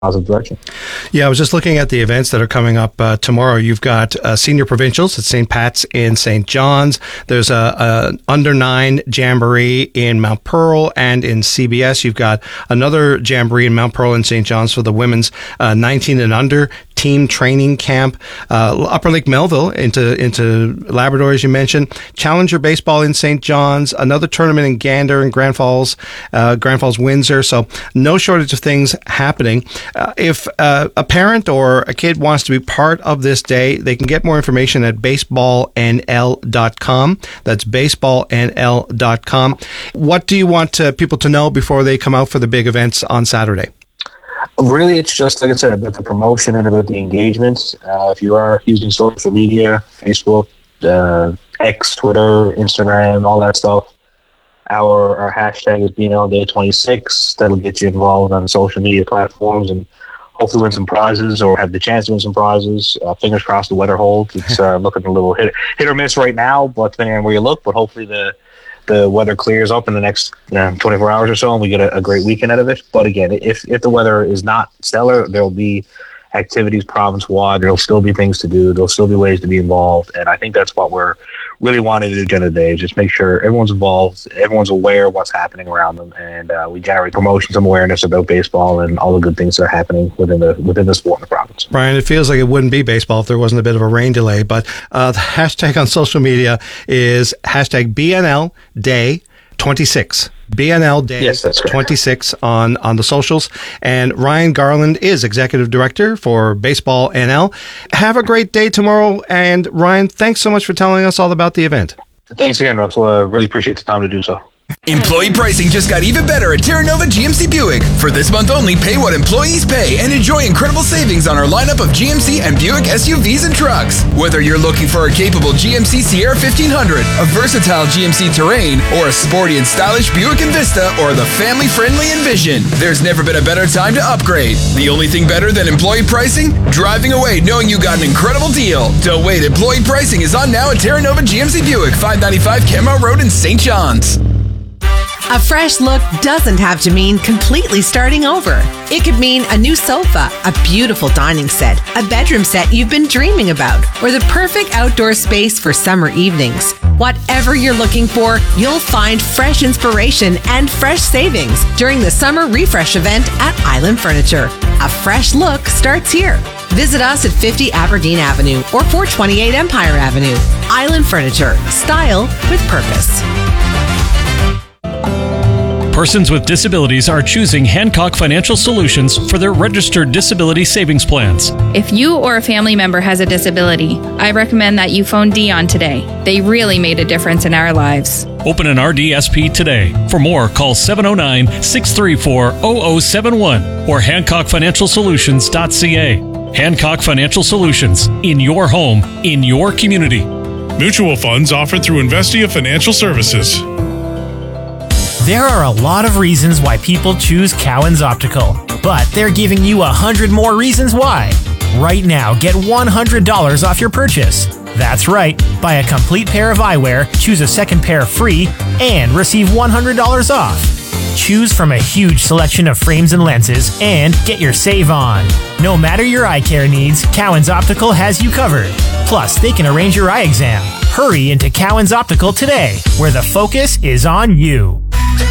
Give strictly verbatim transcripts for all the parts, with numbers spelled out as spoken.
positive direction. Yeah, I was just looking at the events that are coming up uh, tomorrow. You've got uh, senior provincials at Saint Pat's in Saint John's. There's a, a under nine jamboree in Mount Pearl and in C B S. You've got another jamboree in Mount Pearl and Saint John's for the women's uh, nineteen and under team training camp. Uh, Upper Lake Melville into into Labrador, as you mentioned. Challenger baseball in Saint John's. Another tournament in Gander and Grand Falls, uh, Grand Falls Windsor. So no shortage of things happening. Uh, if uh, a parent or a kid wants to be part of this day, they can get more information at baseball n l dot com. That's baseball n l dot com. What do you want uh, people to know before they come out for the big events on Saturday? Really, it's just, like I said, about the promotion and about the engagement. Uh, if you are using social media, Facebook, uh, X, Twitter, Instagram, all that stuff, Our our hashtag is B N L Day twenty-six. That'll get you involved on social media platforms and hopefully win some prizes or have the chance to win some prizes. Uh, fingers crossed the weather holds. It's uh, looking a little hit, hit or miss right now, but depending on where you look. But hopefully the the weather clears up in the next uh, twenty-four hours or so, and we get a, a great weekend out of it. But again, if if the weather is not stellar, there'll be activities province-wide. There'll still be things to do. There'll still be ways to be involved, and I think that's what we're really wanting to do during the day, is just make sure everyone's involved, everyone's aware of what's happening around them, and uh, we generate promotion, some awareness about baseball and all the good things that are happening within the within the sport in the province. Brian, it feels like it wouldn't be baseball if there wasn't a bit of a rain delay, but uh, the hashtag on social media is hashtag B N L Day twenty-six. B N L Day yes, that's twenty-six on, on the socials. And Ryan Garland is Executive Director for Baseball N L. Have a great day tomorrow. And Ryan, thanks so much for telling us all about the event. Thanks again, Russell. I uh, really appreciate the time to do so. Employee pricing just got even better at Terra Nova G M C Buick. For this month only, pay what employees pay and enjoy incredible savings on our lineup of G M C and Buick S U Vs and trucks. Whether you're looking for a capable G M C Sierra fifteen hundred, a versatile G M C Terrain, or a sporty and stylish Buick Envista, or the family-friendly Envision, there's never been a better time to upgrade. The only thing better than employee pricing? Driving away knowing you got an incredible deal. Don't wait, employee pricing is on now at Terra Nova G M C Buick, five ninety-five Kenmore Road in Saint John's. A fresh look doesn't have to mean completely starting over. It could mean a new sofa, a beautiful dining set, a bedroom set you've been dreaming about, or the perfect outdoor space for summer evenings. Whatever you're looking for, you'll find fresh inspiration and fresh savings during the Summer Refresh event at Island Furniture. A fresh look starts here. Visit us at fifty Aberdeen Avenue or four twenty-eight Empire Avenue. Island Furniture. Style with purpose. Persons with disabilities are choosing Hancock Financial Solutions for their registered disability savings plans. If you or a family member has a disability, I recommend that you phone Dion today. They really made a difference in our lives. Open an R D S P today. For more, call seven oh nine, six three four, zero zero seven one or hancock financial solutions dot c a. Hancock Financial Solutions. In your home, in your community. Mutual funds offered through Investia Financial Services. There are a lot of reasons why people choose Cowan's Optical, but they're giving you a hundred more reasons why. Right now, get one hundred dollars off your purchase. That's right. Buy a complete pair of eyewear, choose a second pair free, and receive one hundred dollars off. Choose from a huge selection of frames and lenses, and get your save on. No matter your eye care needs, Cowan's Optical has you covered. Plus, they can arrange your eye exam. Hurry into Cowan's Optical today, where the focus is on you.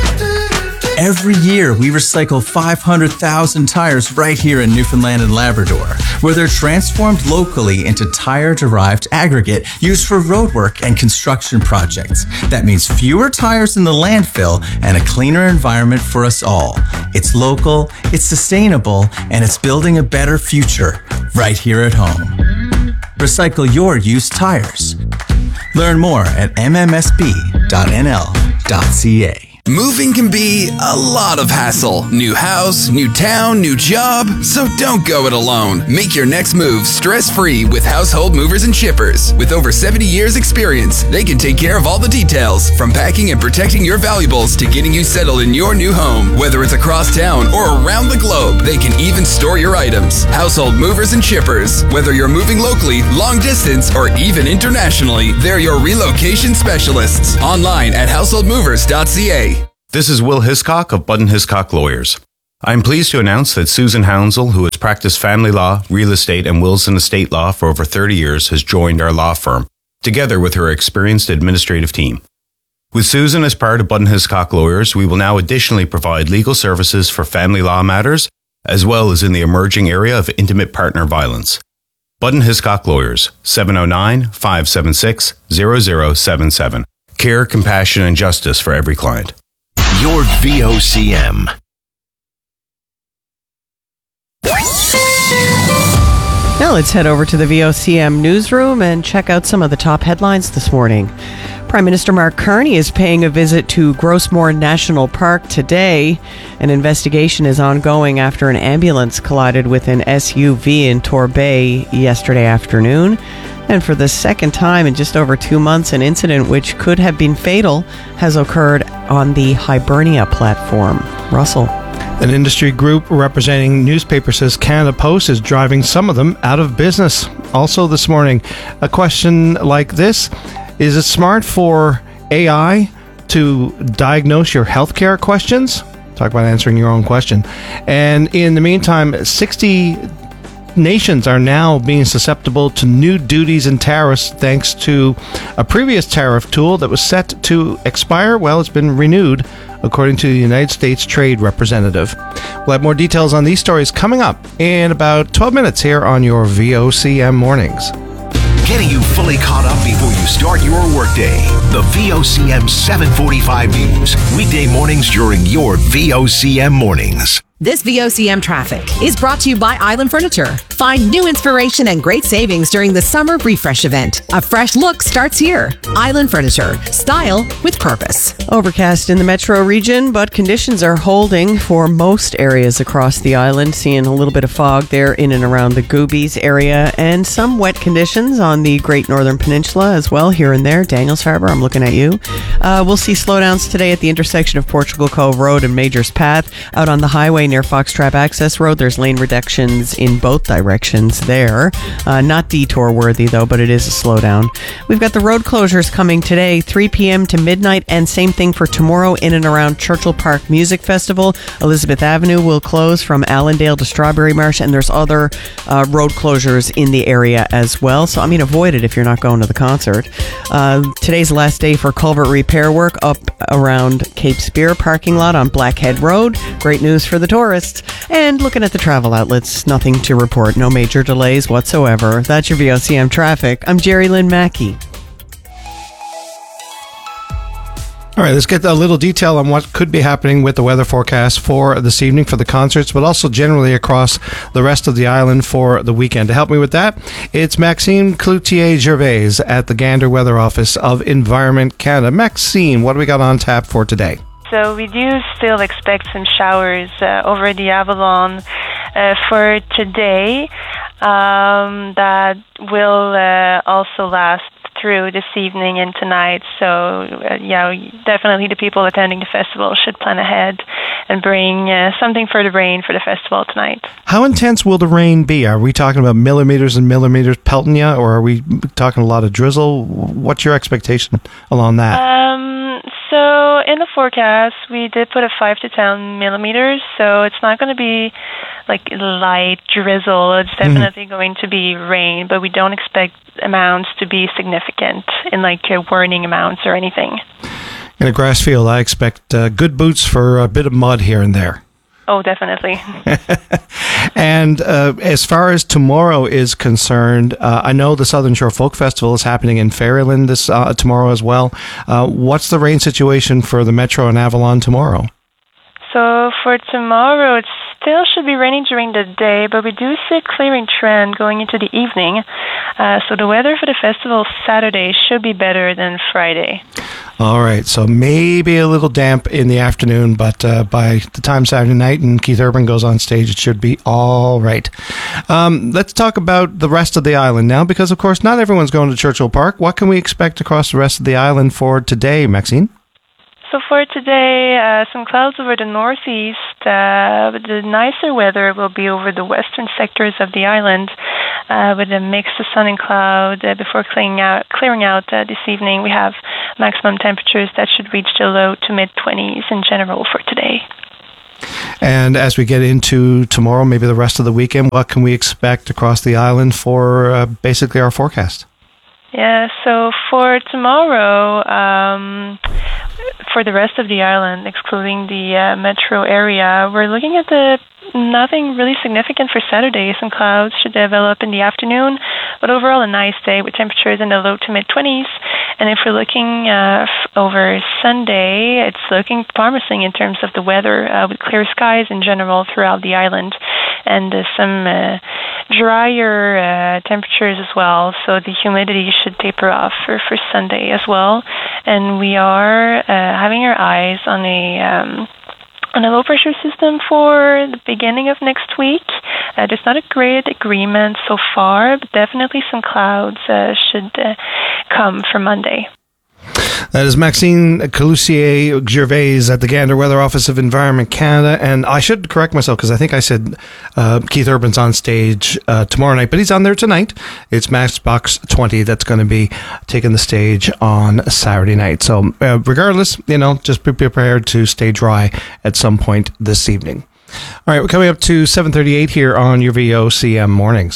Every year, we recycle five hundred thousand tires right here in Newfoundland and Labrador, where they're transformed locally into tire-derived aggregate used for roadwork and construction projects. That means fewer tires in the landfill and a cleaner environment for us all. It's local, it's sustainable, and it's building a better future right here at home. Recycle your used tires. Learn more at m m s b dot n l dot c a. Moving can be a lot of hassle. New house, new town, new job. So don't go it alone. Make your next move stress-free with Household Movers and Shippers. With over seventy years experience, they can take care of all the details, from packing and protecting your valuables to getting you settled in your new home. Whether it's across town or around the globe, they can even store your items. Household Movers and Shippers. Whether you're moving locally, long distance, or even internationally, they're your relocation specialists. Online at household movers dot c a. This is Will Hiscock of Budden Hiscock Lawyers. I'm pleased to announce that Susan Hounsell, who has practiced family law, real estate, and wills and estate law for over thirty years, has joined our law firm, together with her experienced administrative team. With Susan as part of Budden Hiscock Lawyers, we will now additionally provide legal services for family law matters, as well as in the emerging area of intimate partner violence. Budden Hiscock Lawyers, seven oh nine, five seven six, zero zero seven seven. Care, compassion, and justice for every client. Your V O C M. Now let's head over to the V O C M newsroom and check out some of the top headlines this morning. Prime Minister Mark Carney is paying a visit to Grossmore National Park today. An investigation is ongoing after an ambulance collided with an S U V in Torbay yesterday afternoon. And for the second time in just over two months, an incident which could have been fatal has occurred on the Hibernia platform. Russell. An industry group representing newspapers says Canada Post is driving some of them out of business. Also this morning, a question like this: is it smart for A I to diagnose your healthcare questions? Talk about answering your own question. And in the meantime, sixty nations are now being susceptible to new duties and tariffs thanks to a previous tariff tool that was set to expire. Well, it's been renewed, according to the United States Trade Representative. We'll have more details on these stories coming up in about twelve minutes here on your V O C M Mornings. Getting you fully caught up before you start your workday. The V O C M seven forty-five News. Weekday mornings during your V O C M Mornings. This V O C M traffic is brought to you by Island Furniture. Find new inspiration and great savings during the Summer Refresh event. A fresh look starts here. Island Furniture. Style with purpose. Overcast in the metro region, but conditions are holding for most areas across the island. Seeing a little bit of fog there in and around the Goobies area, and some wet conditions on the Great Northern Peninsula as well, here and there. Daniels Harbour, I'm looking at you. Uh, we'll see slowdowns today at the intersection of Portugal Cove Road and Majors Path. Out on the highway near Foxtrap Access Road, there's lane reductions in both directions there. Uh, not detour worthy though, but it is a slowdown. We've got the road closures coming today, three p.m. to midnight, and same thing for tomorrow in and around Churchill Park Music Festival. Elizabeth Avenue will close from Allendale to Strawberry Marsh, and there's other uh, road closures in the area as well. So I mean, avoid it if you're not going to the concert. Uh, today's the last day for culvert repair work up around Cape Spear parking lot on Blackhead Road. Great news for the tourists. And looking at the travel outlets, nothing to report. No major delays whatsoever. That's your V O C M traffic. I'm Jerry Lynn Mackey. All right, let's get a little detail on what could be happening with the weather forecast for this evening for the concerts, but also generally across the rest of the island for the weekend. To help me with that, it's Maxime Cloutier-Gervais at the Gander Weather Office of Environment Canada. Maxime, what do we got on tap for today? So we do still expect some showers uh, over the Avalon uh, for today um, that will uh, also last through this evening and tonight. So, uh, yeah, definitely the people attending the festival should plan ahead and bring uh, something for the rain for the festival tonight. How intense will the rain be? Are we talking about millimeters and millimeters pelting you, or are we talking a lot of drizzle? What's your expectation along that? Um, so in the forecast, we did put a five to ten millimeters, so it's not going to be like light drizzle. It's definitely mm-hmm. going to be rain, but we don't expect amounts to be significant in like uh, warning amounts or anything. In a grass field, I expect uh, good boots for a bit of mud here and there. Oh, definitely. And uh, as far as tomorrow is concerned, uh, I know the Southern Shore Folk Festival is happening in Ferryland this uh, tomorrow as well. Uh, what's the rain situation for the Metro and Avalon tomorrow? So for tomorrow, it still should be raining during the day, but we do see a clearing trend going into the evening. Uh, so the weather for the festival Saturday should be better than Friday. All right, so maybe a little damp in the afternoon, but uh, by the time Saturday night and Keith Urban goes on stage, it should be all right. Um, let's talk about the rest of the island now, because, of course, not everyone's going to Churchill Park. What can we expect across the rest of the island for today, Maxine? So for today, uh, some clouds over the northeast, uh, but the nicer weather will be over the western sectors of the island, uh, with a mix of sun and cloud uh, before clearing out. Clearing out uh, this evening, we have maximum temperatures that should reach the low to mid twenties in general for today. And as we get into tomorrow, maybe the rest of the weekend, what can we expect across the island for uh, basically our forecast? Yeah, so for tomorrow, um, for the rest of the island, excluding the uh, metro area, we're looking at the nothing really significant for Saturday. Some clouds should develop in the afternoon, but overall a nice day with temperatures in the low to mid-twenties. And if we're looking uh, f- over Sunday, it's looking promising in terms of the weather, uh, with clear skies in general throughout the island, and uh, some uh, drier uh, temperatures as well. So the humidity should taper off for, for Sunday as well. And we are uh, having our eyes on a um, on a low pressure system for the beginning of next week. Uh, there's not a great agreement so far, but definitely some clouds uh, should uh, come for Monday. That is Maxine Calusier Gervais at the Gander Weather Office of Environment Canada. And I should correct myself because I think I said uh, Keith Urban's on stage uh, tomorrow night, but he's on there tonight. It's Matchbox twenty that's going to be taking the stage on Saturday night. So uh, regardless, you know, just be prepared to stay dry at some point this evening. All right, we're coming up to seven thirty-eight here on your V O C M Mornings.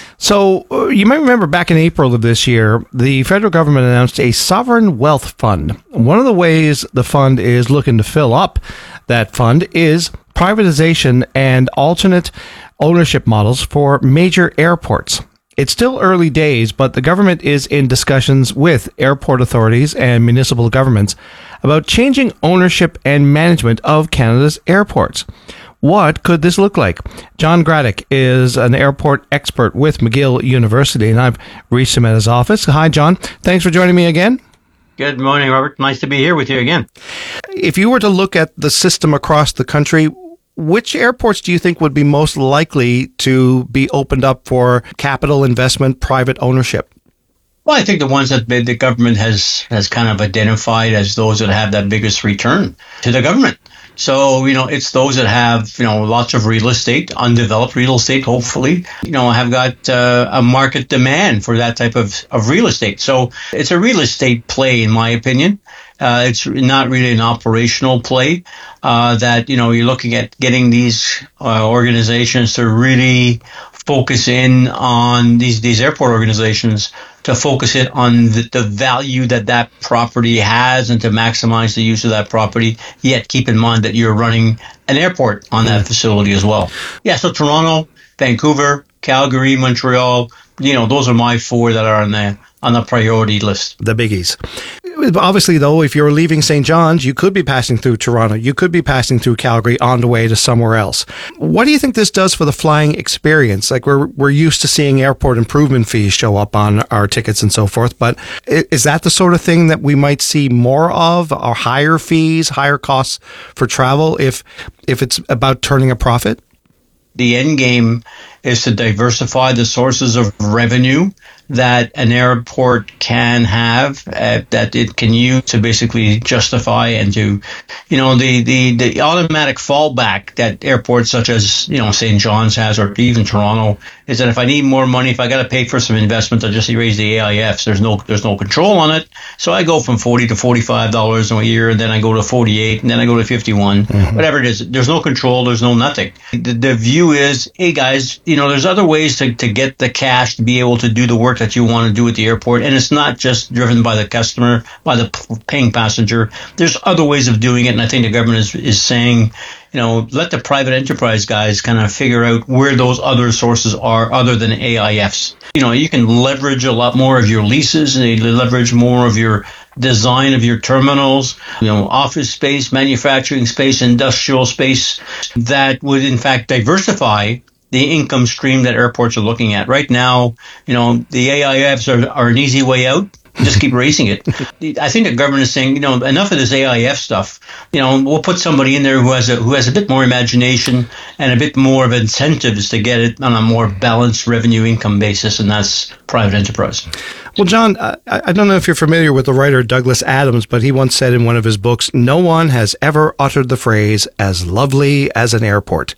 So uh, you might remember back in April of this year, the federal government announced a sovereign wealth fund. One of the ways the fund is looking to fill up that fund is privatization and alternate ownership models for major airports. It's still early days, but the government is in discussions with airport authorities and municipal governments about changing ownership and management of Canada's airports. What could this look like? John Graddick is an airport expert with McGill University, and I've reached him at his office. Hi, John. Thanks for joining me again. Good morning, Robert. Nice to be here with you again. If you were to look at the system across the country, which airports do you think would be most likely to be opened up for capital investment, private ownership? Well, I think the ones that the government has, has kind of identified as those that have that biggest return to the government. So, you know, it's those that have, you know, lots of real estate, undeveloped real estate, hopefully, you know, have got uh, a market demand for that type of, of real estate. So it's a real estate play, in my opinion. Uh, it's not really an operational play uh, that, you know, you're looking at getting these uh, organizations to really focus in on these, these airport organizations to focus it on the, the value that that property has and to maximize the use of that property, yet keep in mind that you're running an airport on that facility as well. Yeah, so Toronto, Vancouver, Calgary, Montreal, you know, those are my four that are on the on the priority list. The biggies. Obviously, though, if you're leaving Saint John's, you could be passing through Toronto. You could be passing through Calgary on the way to somewhere else. What do you think this does for the flying experience? Like, we're we're used to seeing airport improvement fees show up on our tickets and so forth, but is that the sort of thing that we might see more of, or higher fees, higher costs for travel if if it's about turning a profit? The end game is to diversify the sources of revenue that an airport can have, uh, that it can use to basically justify and to, you know, the, the, the automatic fallback that airports such as, you know, Saint John's has, or even Toronto, is that if I need more money, if I got to pay for some investment, I'll just raise the A I Fs. There's no, there's no control on it. So I go from forty to forty-five dollars a year, and then I go to forty-eight, and then I go to fifty-one, mm-hmm. whatever it is. There's no control. There's no nothing. The, the view is, hey guys, you know, there's other ways to, to get the cash to be able to do the work that you want to do at the airport. And it's not just driven by the customer, by the p- paying passenger. There's other ways of doing it. And I think the government is, is saying, you know, let the private enterprise guys kind of figure out where those other sources are other than A I Fs. You know, you can leverage a lot more of your leases, and you leverage more of your design of your terminals, you know, office space, manufacturing space, industrial space that would in fact diversify the income stream that airports are looking at. Right now, you know, the A I Fs are, are an easy way out. Just keep raising it. I think the government is saying, you know, enough of this A I F stuff. You know, we'll put somebody in there who has a who has a bit more imagination and a bit more of incentives to get it on a more balanced revenue income basis, and that's private enterprise. Well, John, I, I don't know if you're familiar with the writer Douglas Adams, but he once said in one of his books, "No one has ever uttered the phrase as lovely as an airport."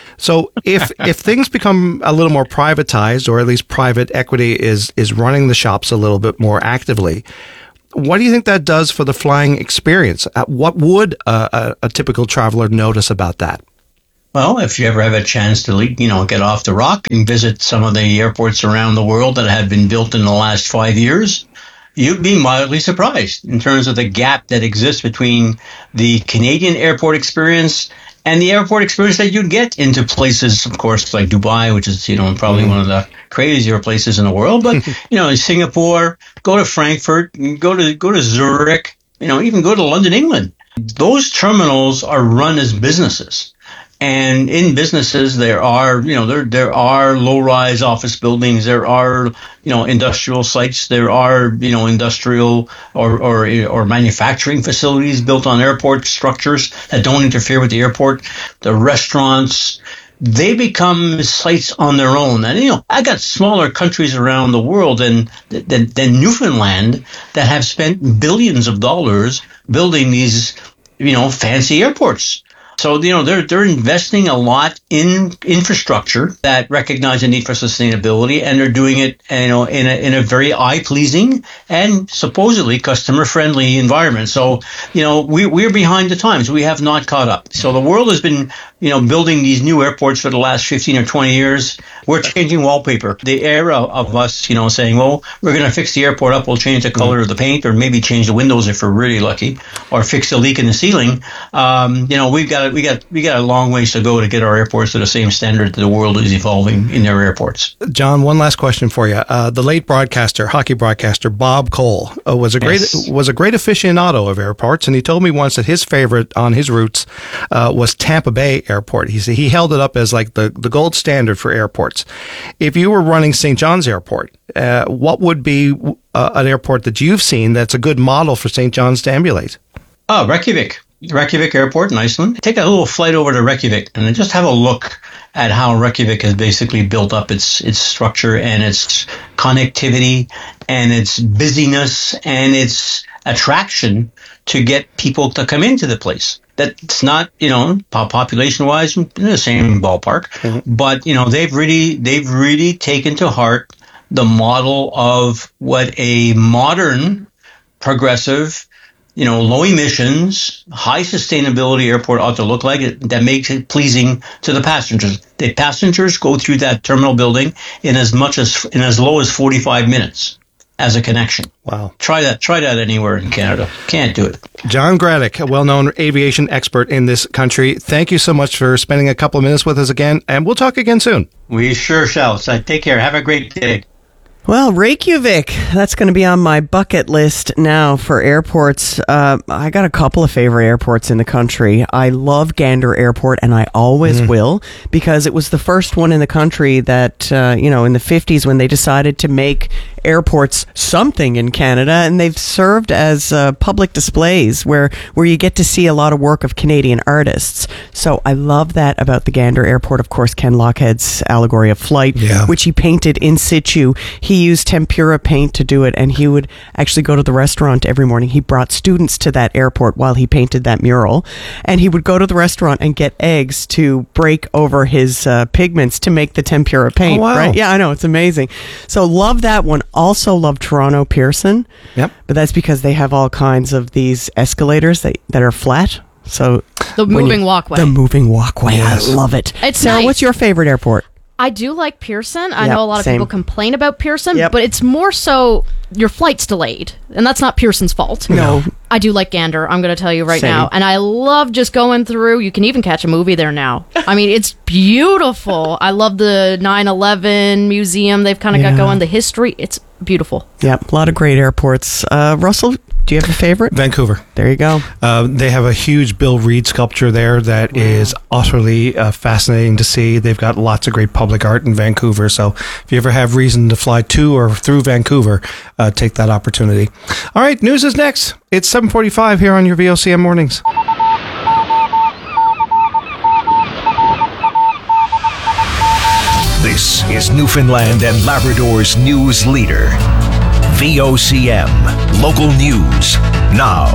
So if if things become a little more privatized, or at least private equity is is running the shops a little bit more actively, what do you think that does for the flying experience? What would a, a, a typical traveler notice about that? Well, if you ever have a chance to, you know, get off the rock and visit some of the airports around the world that have been built in the last five years, you'd be mildly surprised in terms of the gap that exists between the Canadian airport experience and the airport experience that you'd get into places, of course, like Dubai, which is, you know, probably mm. one of the crazier places in the world. But, you know, Singapore, go to Frankfurt, go to go to Zurich, you know, even go to London, England. Those terminals are run as businesses. And in businesses, there are, you know, there there are low-rise office buildings, there are, you know, industrial sites, there are, you know, industrial or or or manufacturing facilities built on airport structures that don't interfere with the airport. The restaurants, they become sites on their own. And, you know, I got smaller countries around the world than than, than Newfoundland that have spent billions of dollars building these, you know, fancy airports. So, you know, they're they're investing a lot in infrastructure that recognize the need for sustainability, and they're doing it, you know, in a in a very eye-pleasing and supposedly customer-friendly environment. So, you know, we we're behind the times. We have not caught up. So the world has been, you know, building these new airports for the last fifteen or twenty years. We're changing wallpaper. The era of us, you know, saying, well, we're going to fix the airport up. We'll change the color mm. of the paint, or maybe change the windows if we're really lucky, or fix the leak in the ceiling. Um, you know, we've got We got we got a long ways to go to get our airports to the same standard that the world is evolving in their airports. John, one last question for you. Uh, the late broadcaster, hockey broadcaster Bob Cole, uh, was a great yes. was a great aficionado of airports, and he told me once that his favorite on his routes uh, was Tampa Bay Airport. He said he held it up as like the, the gold standard for airports. If you were running Saint John's Airport, uh, what would be uh, an airport that you've seen that's a good model for Saint John's to emulate? Oh, Reykjavik. Reykjavik Airport in Iceland. Take a little flight over to Reykjavik and just have a look at how Reykjavik has basically built up its its structure and its connectivity and its busyness and its attraction to get people to come into the place. That's not, you know, population-wise in the same ballpark, mm-hmm. but, you know, they've really they've really taken to heart the model of what a modern, progressive, you know, low emissions, high sustainability airport ought to look like. It, that makes it pleasing to the passengers. The passengers go through that terminal building in as much as in as low as forty-five minutes as a connection. Wow. Try that. Try that anywhere in Canada. Can't do it. John Graddick, a well-known aviation expert in this country. Thank you so much for spending a couple of minutes with us again, and we'll talk again soon. We sure shall. So take care. Have a great day. Well, Reykjavik, that's going to be on my bucket list now for airports. Uh, I got a couple of favorite airports in the country. I love Gander Airport, and I always mm. will, because it was the first one in the country that, uh, you know, in the fifties when they decided to make airports something in Canada, and they've served as uh, public displays where, where you get to see a lot of work of Canadian artists. So I love that about the Gander Airport. Of course, Ken Lochhead's Allegory of Flight, yeah. which he painted in situ. He used tempera paint to do it, and he would actually go to the restaurant every morning. He brought students to that airport while he painted that mural, and he would go to the restaurant and get eggs to break over his uh, pigments to make the tempera paint. Oh, wow. Right? Yeah, I know. It's amazing. So love that one. Also love Toronto Pearson. Yep. But that's because they have all kinds of these escalators that, that are flat. So the moving you, walkway. The moving walkway. Yes. I love it. It's Sarah, nice. What's your favorite airport? I do like Pearson. I yep, know a lot of same. people complain about Pearson, yep. but it's more so your flight's delayed, and that's not Pearson's fault. No. I do like Gander, I'm going to tell you right same. now. And I love just going through. You can even catch a movie there now. I mean, it's beautiful. I love the nine eleven museum they've kind of yeah. got going, the history. It's beautiful. Yep, a lot of great airports. Uh, Russell, do you have a favorite? Vancouver. There you go. Uh, they have a huge Bill Reed sculpture there that wow. is utterly uh, fascinating to see. They've got lots of great public art in Vancouver. So if you ever have reason to fly to or through Vancouver, uh, take that opportunity. All right, news is next. It's seven forty-five here on your V O C M Mornings. This is Newfoundland and Labrador's news leader. V O C M. Local news now.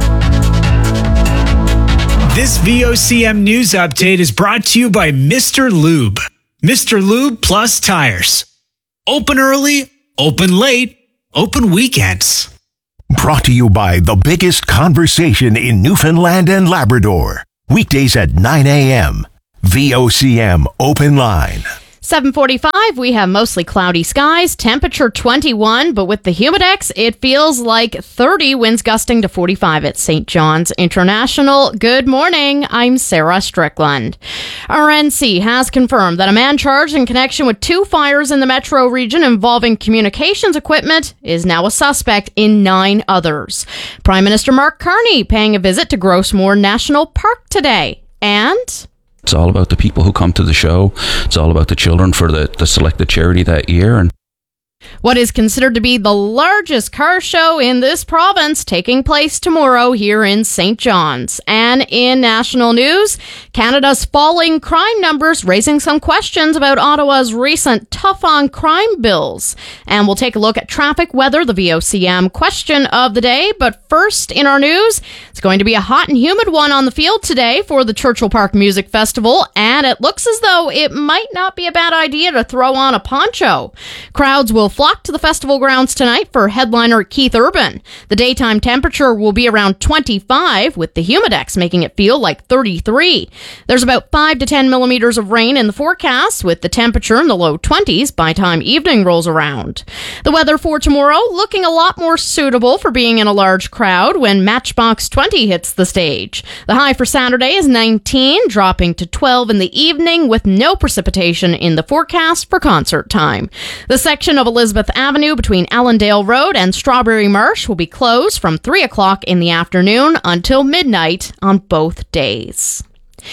This V O C M news update is brought to you by Mister Lube. Mister Lube Plus Tires. Open early, open late, open weekends. Brought to you by the biggest conversation in Newfoundland and Labrador. Weekdays at nine a.m. V O C M Open Line. seven forty-five, we have mostly cloudy skies, temperature twenty-one, but with the Humidex, it feels like thirty, winds gusting to forty-five at Saint John's International. Good morning, I'm Sarah Strickland. R N C has confirmed that a man charged in connection with two fires in the metro region involving communications equipment is now a suspect in nine others. Prime Minister Mark Carney paying a visit to Grossmoor National Park today. And... it's all about the people who come to the show. It's all about the children for the, the selected charity that year. And what is considered to be the largest car show in this province taking place tomorrow here in Saint John's. And in national news, Canada's falling crime numbers raising some questions about Ottawa's recent tough-on-crime bills. And we'll take a look at traffic weather, the V O C M question of the day. But first in our news, it's going to be a hot and humid one on the field today for the Churchill Park Music Festival. And it looks as though it might not be a bad idea to throw on a poncho. Crowds will flock to the festival grounds tonight for headliner Keith Urban. The daytime temperature will be around twenty-five, with the Humidex making it feel like thirty-three. There's about five to ten millimeters of rain in the forecast, with the temperature in the low twenties by time evening rolls around. The weather for tomorrow looking a lot more suitable for being in a large crowd when Matchbox twenty hits the stage. The high for Saturday is nineteen, dropping to twelve in the evening, with no precipitation in the forecast for concert time. The section of Elizabeth Avenue between Allendale Road and Strawberry Marsh will be closed from three o'clock in the afternoon until midnight on both days.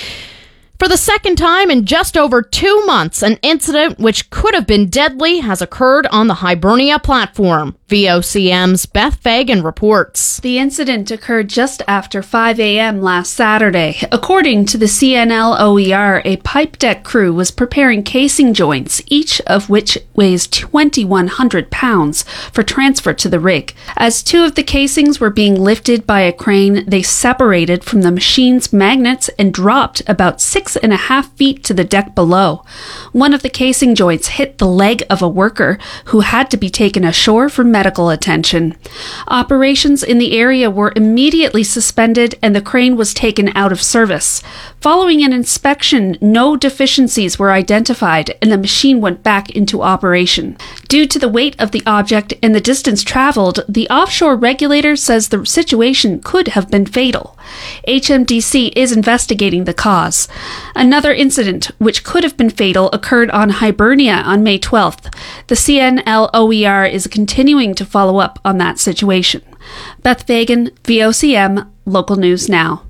For the second time in just over two months, an incident which could have been deadly has occurred on the Hibernia platform. V O C M's Beth Fagan reports. The incident occurred just after five a.m. last Saturday. According to the C N L O E R, a pipe deck crew was preparing casing joints, each of which weighs twenty-one hundred pounds, for transfer to the rig. As two of the casings were being lifted by a crane, they separated from the machine's magnets and dropped about six and a half feet to the deck below. One of the casing joints hit the leg of a worker who had to be taken ashore for medical attention. Operations in the area were immediately suspended and the crane was taken out of service. Following an inspection, no deficiencies were identified and the machine went back into operation. Due to the weight of the object and the distance traveled, the offshore regulator says the situation could have been fatal. H M D C is investigating the cause. Another incident, which could have been fatal, occurred on Hibernia on May twelfth. The C N L O E R is continuing to follow up on that situation. Beth Fagan, V O C M, Local News Now.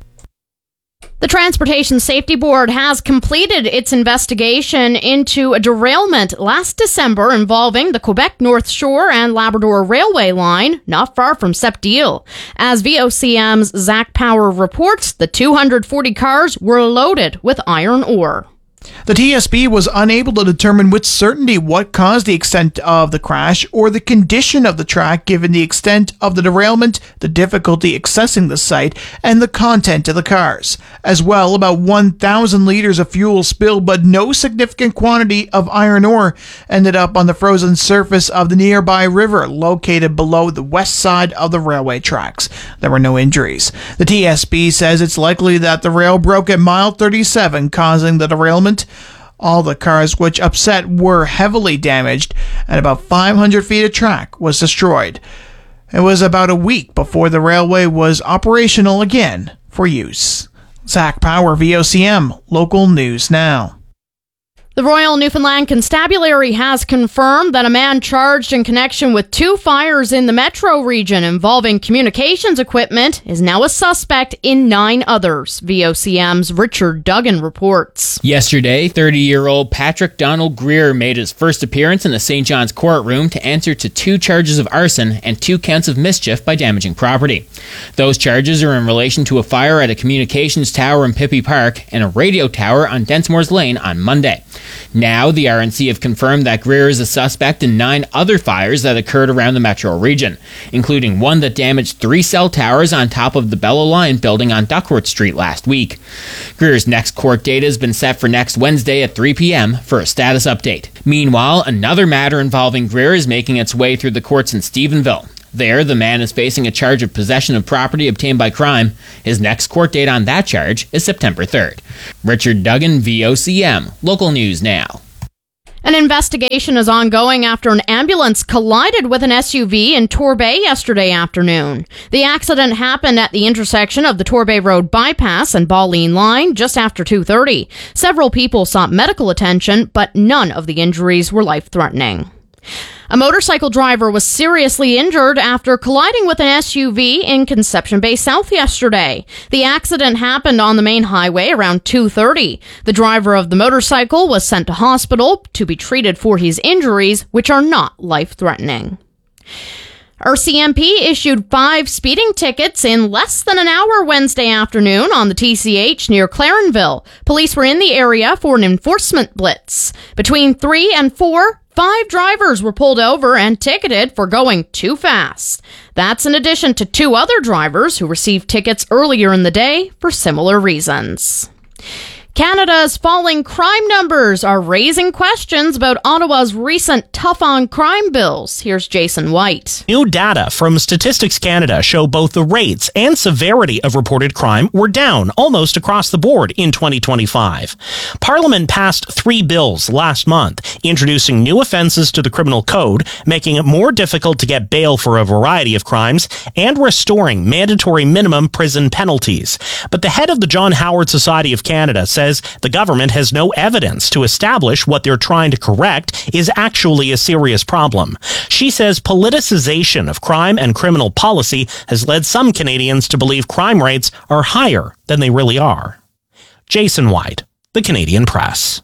The Transportation Safety Board has completed its investigation into a derailment last December involving the Quebec North Shore and Labrador Railway line, not far from Sept-Îles. As V O C M's Zach Power reports, the two hundred forty cars were loaded with iron ore. The T S B was unable to determine with certainty what caused the extent of the crash or the condition of the track given the extent of the derailment, the difficulty accessing the site, and the content of the cars. As well, about one thousand liters of fuel spilled, but no significant quantity of iron ore ended up on the frozen surface of the nearby river located below the west side of the railway tracks. There were no injuries. The T S B says it's likely that the rail broke at mile thirty-seven, causing the derailment. All the cars which upset were heavily damaged, and about five hundred feet of track was destroyed. It was about a week before the railway was operational again for use. Zach Power, V O C M, Local News Now. The Royal Newfoundland Constabulary has confirmed that a man charged in connection with two fires in the metro region involving communications equipment is now a suspect in nine others. V O C M's Richard Duggan reports. Yesterday, thirty-year-old Patrick Donald Greer made his first appearance in the Saint John's courtroom to answer to two charges of arson and two counts of mischief by damaging property. Those charges are in relation to a fire at a communications tower in Pippi Park and a radio tower on Densmore's Lane on Monday. Now, the R N C have confirmed that Greer is a suspect in nine other fires that occurred around the metro region, including one that damaged three cell towers on top of the Bella Line building on Duckworth Street last week. Greer's next court date has been set for next Wednesday at three p.m. for a status update. Meanwhile, another matter involving Greer is making its way through the courts in Stephenville. There, the man is facing a charge of possession of property obtained by crime. His next court date on that charge is September third. Richard Duggan, V O C M. Local News Now. An investigation is ongoing after an ambulance collided with an S U V in Torbay yesterday afternoon. The accident happened at the intersection of the Torbay Road bypass and Balleen Line just after two thirty. Several people sought medical attention, but none of the injuries were life-threatening. A motorcycle driver was seriously injured after colliding with an S U V in Conception Bay South yesterday. The accident happened on the main highway around two thirty. The driver of the motorcycle was sent to hospital to be treated for his injuries, which are not life-threatening. R C M P issued five speeding tickets in less than an hour Wednesday afternoon on the T C H near Clarenville. Police were in the area for an enforcement blitz. Between three and four, five drivers were pulled over and ticketed for going too fast. That's in addition to two other drivers who received tickets earlier in the day for similar reasons. Canada's falling crime numbers are raising questions about Ottawa's recent tough-on-crime bills. Here's Jason White. New data from Statistics Canada show both the rates and severity of reported crime were down almost across the board in twenty twenty-five. Parliament passed three bills last month, introducing new offenses to the criminal code, making it more difficult to get bail for a variety of crimes, and restoring mandatory minimum prison penalties. But the head of the John Howard Society of Canada says the government has no evidence to establish what they're trying to correct is actually a serious problem. She says politicization of crime and criminal policy has led some Canadians to believe crime rates are higher than they really are. Jason White, The Canadian Press.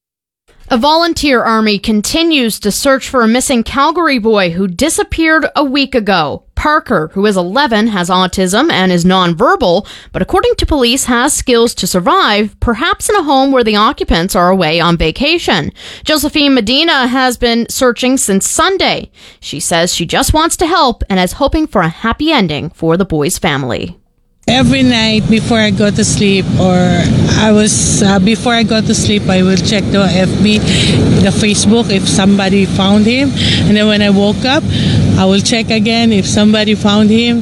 A volunteer army continues to search for a missing Calgary boy who disappeared a week ago. Parker, who is eleven, has autism and is nonverbal, but according to police has skills to survive, perhaps in a home where the occupants are away on vacation. Josephine Medina has been searching since Sunday. She says she just wants to help and is hoping for a happy ending for the boy's family. Every night before I go to sleep, or I was uh, before I go to sleep, I will check the F B, the Facebook if somebody found him, and then when I woke up, I will check again if somebody found him.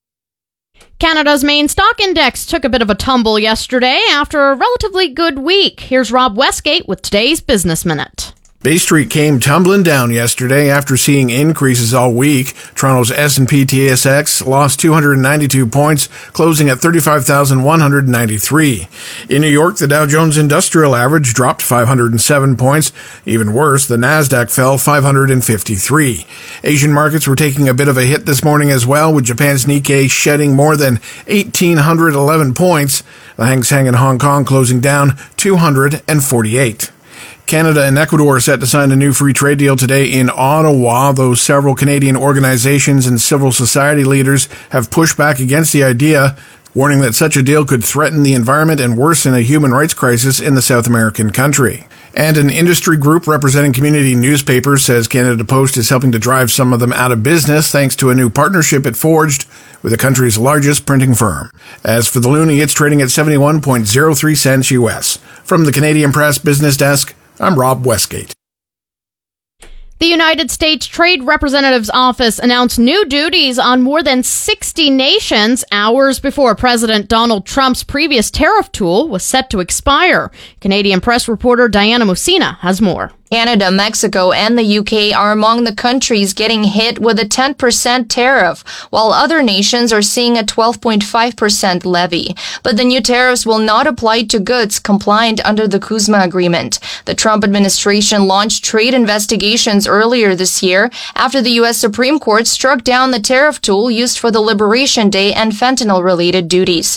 Canada's main stock index took a bit of a tumble yesterday after a relatively good week. Here's Rob Westgate with today's Business Minute. Bay Street came tumbling down yesterday after seeing increases all week. Toronto's S and P T S X lost two hundred ninety-two points, closing at thirty-five thousand one hundred ninety-three. In New York, the Dow Jones Industrial Average dropped five hundred seven points. Even worse, the Nasdaq fell five hundred fifty-three. Asian markets were taking a bit of a hit this morning as well, with Japan's Nikkei shedding more than one thousand eight hundred eleven points. The Hang Seng in Hong Kong closing down two hundred forty-eight. Canada and Ecuador are set to sign a new free trade deal today in Ottawa, though several Canadian organizations and civil society leaders have pushed back against the idea, warning that such a deal could threaten the environment and worsen a human rights crisis in the South American country. And an industry group representing community newspapers says Canada Post is helping to drive some of them out of business thanks to a new partnership it forged with the country's largest printing firm. As for the loonie, it's trading at seventy-one point zero three cents U S. From the Canadian Press Business Desk, I'm Rob Westgate. The United States Trade Representative's Office announced new duties on more than sixty nations hours before President Donald Trump's previous tariff tool was set to expire. Canadian press reporter Diana Musina has more. Canada, Mexico, and the U K are among the countries getting hit with a ten percent tariff, while other nations are seeing a twelve point five percent levy. But the new tariffs will not apply to goods compliant under the CUSMA agreement. The Trump administration launched trade investigations earlier this year after the U S Supreme Court struck down the tariff tool used for the Liberation Day and fentanyl-related duties.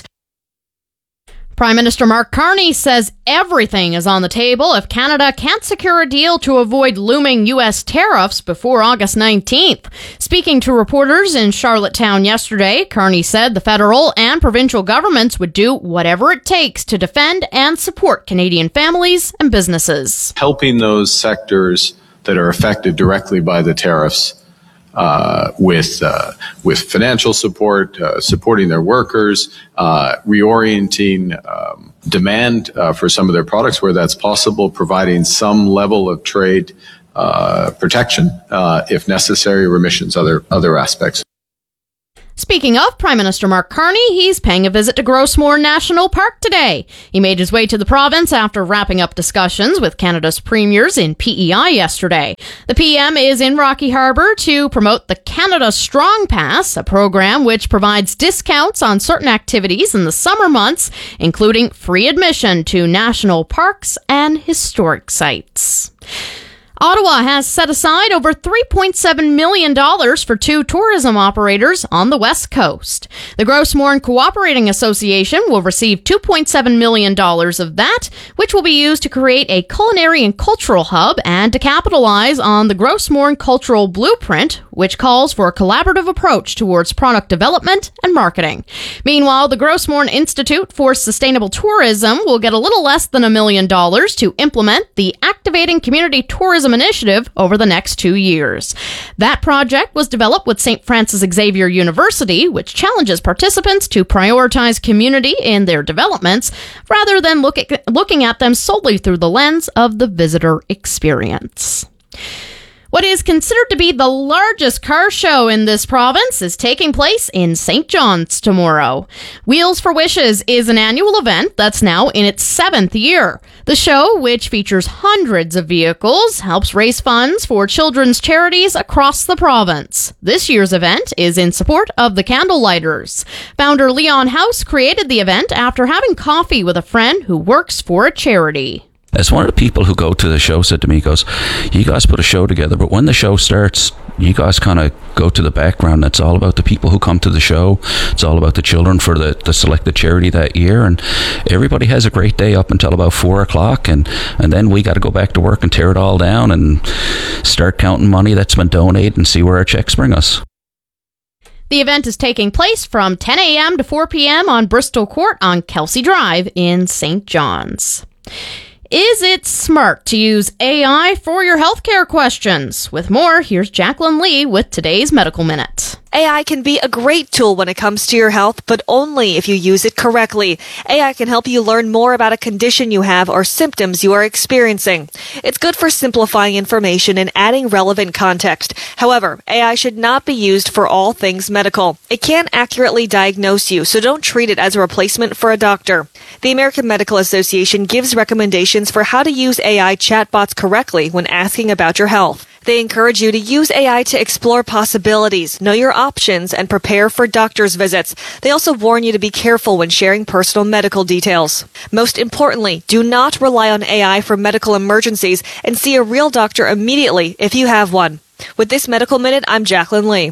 Prime Minister Mark Carney says everything is on the table if Canada can't secure a deal to avoid looming U S tariffs before August nineteenth. Speaking to reporters in Charlottetown yesterday, Carney said the federal and provincial governments would do whatever it takes to defend and support Canadian families and businesses. Helping those sectors that are affected directly by the tariffs Uh, with uh, with financial support, uh, supporting their workers, uh, reorienting um, demand uh, for some of their products where that's possible, providing some level of trade uh, protection uh, if necessary, remissions, other other aspects. Speaking of Prime Minister Mark Carney, he's paying a visit to Grossmoor National Park today. He made his way to the province after wrapping up discussions with Canada's premiers in P E I yesterday. The P M is in Rocky Harbour to promote the Canada Strong Pass, a program which provides discounts on certain activities in the summer months, including free admission to national parks and historic sites. Ottawa has set aside over three point seven million dollars for two tourism operators on the West Coast. The Grossmoor Cooperating Association will receive two point seven million dollars of that, which will be used to create a culinary and cultural hub and to capitalize on the Grossmoor Cultural Blueprint, which calls for a collaborative approach towards product development and marketing. Meanwhile, the Grossmoor Institute for Sustainable Tourism will get a little less than a million dollars to implement the Activating Community Tourism Initiative over the next two years. That project was developed with Saint Francis Xavier University, which challenges participants to prioritize community in their developments rather than look at, looking at them solely through the lens of the visitor experience. What is considered to be the largest car show in this province is taking place in Saint John's tomorrow. Wheels for Wishes is an annual event that's now in its seventh year. The show, which features hundreds of vehicles, helps raise funds for children's charities across the province. This year's event is in support of the Candlelighters. Founder Leon House created the event after having coffee with a friend who works for a charity. As one of the people who go to the show said to me, he goes, you guys put a show together, but when the show starts, you guys kind of go to the background. It's all about the people who come to the show. It's all about the children for the, the selected charity that year. And everybody has a great day up until about four o'clock. And, and then we got to go back to work and tear it all down and start counting money that's been donated and see where our checks bring us. The event is taking place from ten a.m. to four p.m. on Bristol Court on Kelsey Drive in Saint John's. Is it smart to use A I for your healthcare questions? With more, here's Jacqueline Lee with today's Medical Minute. A I can be a great tool when it comes to your health, but only if you use it correctly. A I can help you learn more about a condition you have or symptoms you are experiencing. It's good for simplifying information and adding relevant context. However, A I should not be used for all things medical. It can't accurately diagnose you, so don't treat it as a replacement for a doctor. The American Medical Association gives recommendations for how to use A I chatbots correctly when asking about your health. They encourage you to use A I to explore possibilities, know your options, and prepare for doctor's visits. They also warn you to be careful when sharing personal medical details. Most importantly, do not rely on A I for medical emergencies and see a real doctor immediately if you have one. With this Medical Minute, I'm Jacqueline Lee.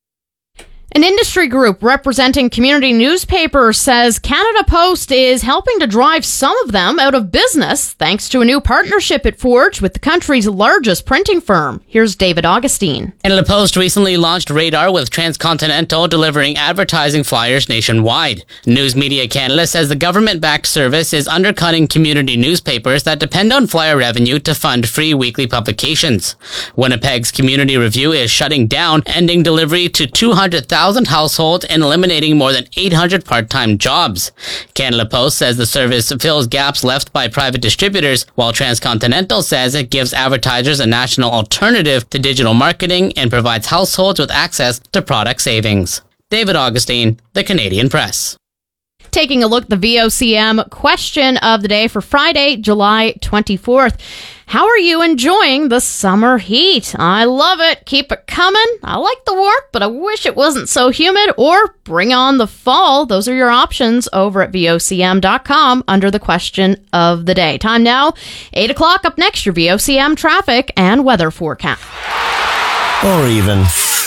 An industry group representing community newspapers says Canada Post is helping to drive some of them out of business thanks to a new partnership it forged with the country's largest printing firm. Here's David Augustine. Canada Post recently launched Radar with Transcontinental delivering advertising flyers nationwide. News Media Canada says the government-backed service is undercutting community newspapers that depend on flyer revenue to fund free weekly publications. Winnipeg's Community Review is shutting down, ending delivery to two hundred thousand households and eliminating more than eight hundred part-time jobs. Canada Post says the service fills gaps left by private distributors, while Transcontinental says it gives advertisers a national alternative to digital marketing and provides households with access to product savings. David Augustine, The Canadian Press. Taking a look at the V O C M question of the day for Friday, July twenty-fourth. How are you enjoying the summer heat? I love it. Keep it coming. I like the warmth, but I wish it wasn't so humid. Or bring on the fall. Those are your options over at V O C M dot com under the question of the day. Time now, eight o'clock. Up next, your V O C M traffic and weather forecast. Or even...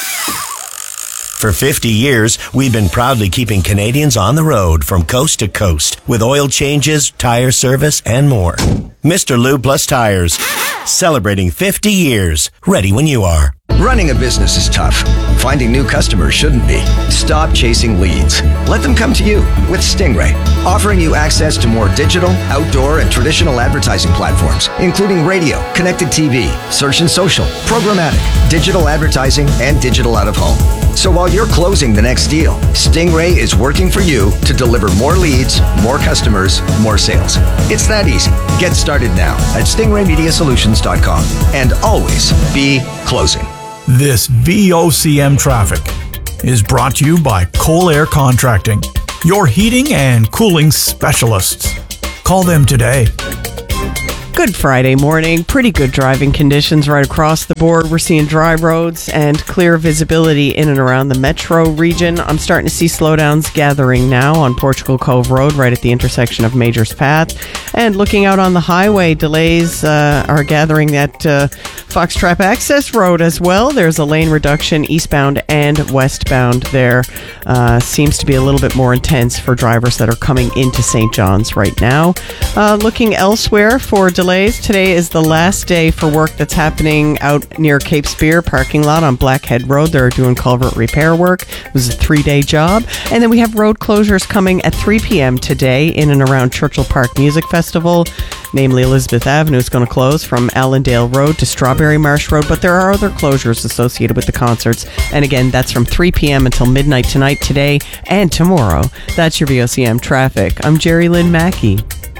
For fifty years, we've been proudly keeping Canadians on the road from coast to coast with oil changes, tire service, and more. Mister Lube Plus Tires, celebrating fifty years. Ready when you are. Running a business is tough. Finding new customers shouldn't be. Stop chasing leads. Let them come to you with Stingray, offering you access to more digital, outdoor, and traditional advertising platforms, including radio, connected T V, search and social, programmatic, digital advertising, and digital out of home. So while you're closing the next deal, Stingray is working for you to deliver more leads, more customers, more sales. It's that easy. Get started now at stingray media solutions dot com and always be closing. This V O C M traffic. is brought to you by Coal Air Contracting, your heating and cooling specialists. Call them today. Good Friday morning. Pretty good driving conditions right across the board. We're seeing dry roads and clear visibility in and around the metro region. I'm starting to see slowdowns gathering now on Portugal Cove Road right at the intersection of Majors Path. And looking out on the highway, delays uh, are gathering at uh, Foxtrap Access Road as well. There's a lane reduction eastbound and westbound there. Uh, seems to be a little bit more intense for drivers that are coming into Saint John's right now. Uh, looking elsewhere for delays. Delays. Today is the last day for work that's happening out near Cape Spear parking lot on Blackhead Road. They're doing culvert repair work. It was a three-day job. And then we have road closures coming at three p.m. today in and around Churchill Park Music Festival. Namely, Elizabeth Avenue is going to close from Allendale Road to Strawberry Marsh Road, but there are other closures associated with the concerts. And again, that's from three p.m. until midnight tonight, today, and tomorrow. That's your V O C M traffic. I'm Jerry Lynn Mackey.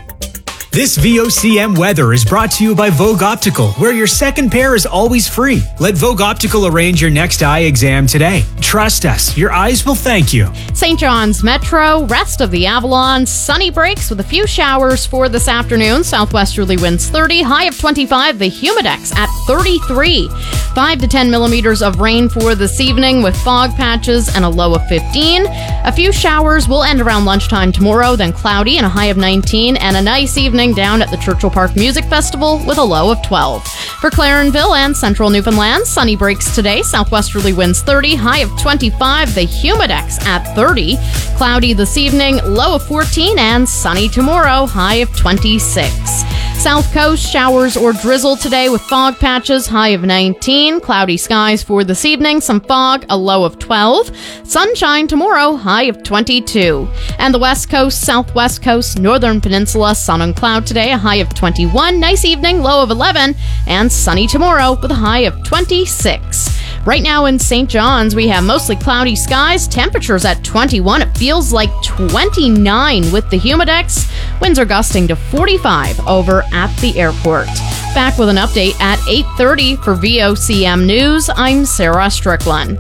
This V O C M weather is brought to you by Vogue Optical, where your second pair is always free. Let Vogue Optical arrange your next eye exam today. Trust us, your eyes will thank you. Saint John's Metro, rest of the Avalon, sunny breaks with a few showers for this afternoon. Southwesterly winds thirty, high of twenty-five, the Humidex at thirty-three. five to ten millimeters of rain for this evening with fog patches and a low of fifteen. A few showers will end around lunchtime tomorrow, then cloudy and a high of nineteen, and a nice evening down at the Churchill Park Music Festival with a low of twelve. For Clarenville and central Newfoundland, sunny breaks today. Southwesterly winds thirty, high of twenty-five, the Humidex at thirty. Cloudy this evening, low of fourteen, and sunny tomorrow, high of twenty-six. South Coast, showers or drizzle today with fog patches, high of nineteen. Cloudy skies for this evening, some fog, a low of twelve. Sunshine tomorrow, high of twenty-two. And the West Coast, Southwest Coast, Northern Peninsula, sun and cloud today, a high of twenty-one. Nice evening, low of eleven. And sunny tomorrow with a high of twenty-six. Right now in Saint John's, we have mostly cloudy skies, temperatures at twenty-one. It feels like twenty-nine with the Humidex. Winds are gusting to forty-five over at the airport. Back with an update at eight thirty for V O C M News. I'm Sarah Strickland.